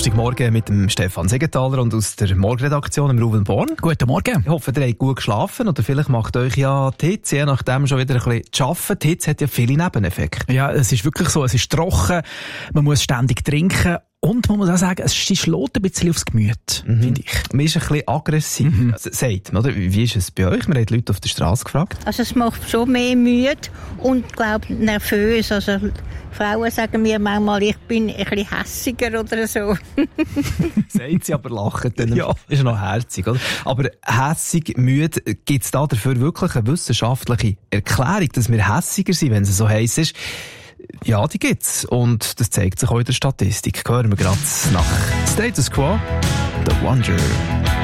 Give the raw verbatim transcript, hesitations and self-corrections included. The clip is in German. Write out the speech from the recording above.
Donnerstagmorgen mit dem Stefan Segenthaler und aus der Morgenredaktion im Ruben Born. Guten Morgen. Ich hoffe, ihr habt gut geschlafen oder vielleicht macht euch ja die Hitze, je nachdem schon wieder ein bisschen zu arbeiten. Die Hitze hat ja viele Nebeneffekte. Ja, es ist wirklich so, es ist trocken, man muss ständig trinken. Und man muss auch sagen, es schlägt ein bisschen aufs Gemüt, mhm. finde ich. Man ist ein bisschen aggressiv. Mhm. Also, sagt man, oder? Wie ist es bei euch? Man hat Leute auf der Straße gefragt. Also es macht schon mehr müde und, glaube nervös. Also Frauen sagen mir manchmal, ich bin ein bisschen hässiger oder so. Sagt sie, aber lachen dann. Ja. Ist ja noch herzig, oder? Aber hässig, müde, gibt es da dafür wirklich eine wissenschaftliche Erklärung, dass wir hässiger sind, wenn es so heiß ist? Ja, die gibt's. Und das zeigt sich auch in der Statistik. Hören wir gerade nach Status Quo, The Wonder.